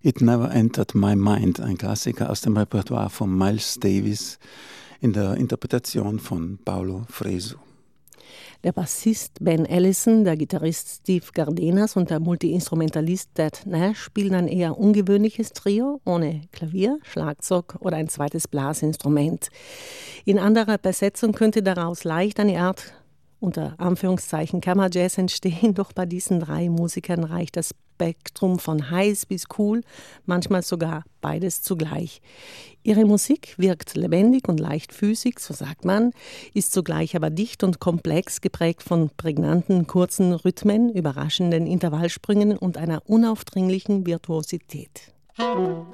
It Never Entered My Mind, ein Klassiker aus dem Repertoire von Miles Davis in der Interpretation von Paulo Fresu. Der Bassist Ben Ellison, der Gitarrist Steve Gardenas und der Multiinstrumentalist Dad Nash spielen ein eher ungewöhnliches Trio ohne Klavier, Schlagzeug oder ein zweites Blasinstrument. In anderer Besetzung könnte daraus leicht eine Art unter Anführungszeichen Kammerjazz entstehen, doch bei diesen drei Musikern reicht das Spektrum von heiß bis cool, manchmal sogar beides zugleich. Ihre Musik wirkt lebendig und leichtfüßig, so sagt man, ist zugleich aber dicht und komplex, geprägt von prägnanten, kurzen Rhythmen, überraschenden Intervallsprüngen und einer unaufdringlichen Virtuosität.